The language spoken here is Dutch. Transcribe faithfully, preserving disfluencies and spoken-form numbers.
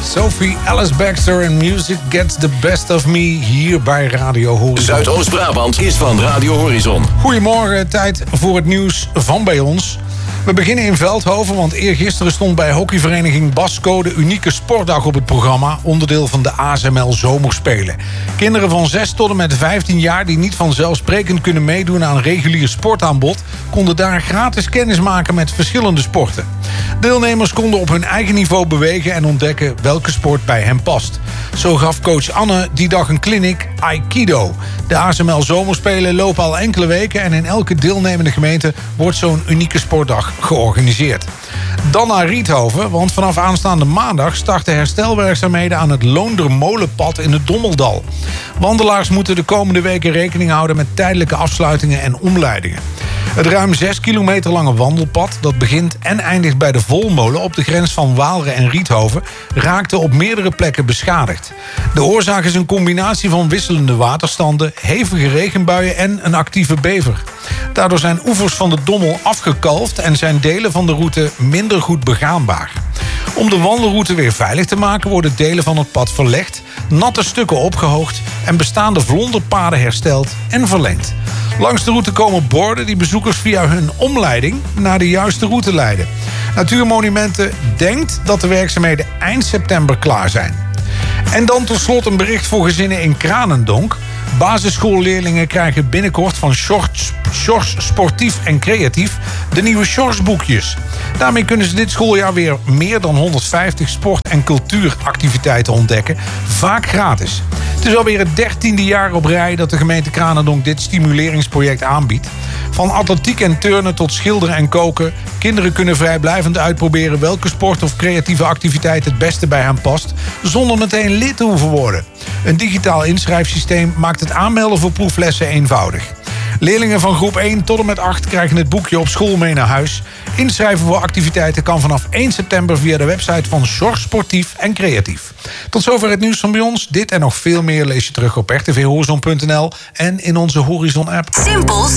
Sophie Alice Baxter en Music Gets the Best of Me hier bij Radio Horizon. Zuidoost-Brabant is van Radio Horizon. Goedemorgen, tijd voor het nieuws van bij ons. We beginnen in Veldhoven, want eergisteren stond bij hockeyvereniging Basco de unieke sportdag op het programma, onderdeel van de A S M L Zomerspelen. Kinderen van zes tot en met vijftien jaar die niet vanzelfsprekend kunnen meedoen aan regulier sportaanbod, konden daar gratis kennis maken met verschillende sporten. Deelnemers konden op hun eigen niveau bewegen en ontdekken welke sport bij hen past. Zo gaf coach Anne die dag een clinic Aikido. De A S M L Zomerspelen lopen al enkele weken en in elke deelnemende gemeente wordt zo'n unieke sportdag georganiseerd. Dan naar Riethoven, want vanaf aanstaande maandag starten herstelwerkzaamheden aan het Loondermolenpad in het Dommeldal. Wandelaars moeten de komende weken rekening houden met tijdelijke afsluitingen en omleidingen. Het ruim zes kilometer lange wandelpad, dat begint en eindigt bij de Volmolen op de grens van Waalre en Riethoven, raakte op meerdere plekken beschadigd. De oorzaak is een combinatie van wisselende waterstanden, hevige regenbuien en een actieve bever. Daardoor zijn oevers van de Dommel afgekalfd en zijn delen van de route minder goed begaanbaar. Om de wandelroute weer veilig te maken worden delen van het pad verlegd, natte stukken opgehoogd en bestaande vlonderpaden hersteld en verlengd. Langs de route komen borden die bezoekers via hun omleiding naar de juiste route leiden. Natuurmonumenten denkt dat de werkzaamheden eind september klaar zijn. En dan tot slot een bericht voor gezinnen in Kranendonk. Basisschoolleerlingen krijgen binnenkort van Sjors Sportief en Creatief de nieuwe Sjors boekjes. Daarmee kunnen ze dit schooljaar weer meer dan honderdvijftig sport- en cultuuractiviteiten ontdekken, vaak gratis. Het is alweer het dertiende jaar op rij dat de gemeente Kranendonk dit stimuleringsproject aanbiedt. Van atletiek en turnen tot schilderen en koken. Kinderen kunnen vrijblijvend uitproberen welke sport of creatieve activiteit het beste bij hen past, zonder meteen lid te hoeven worden. Een digitaal inschrijfsysteem maakt het aanmelden voor proeflessen eenvoudig. Leerlingen van groep één tot en met acht krijgen het boekje op school mee naar huis. Inschrijven voor activiteiten kan vanaf één september via de website van Sjors Sportief en Creatief. Tot zover het nieuws van bij ons. Dit en nog veel meer lees je terug op r t v horizon punt n l en in onze Horizon-app. Simpel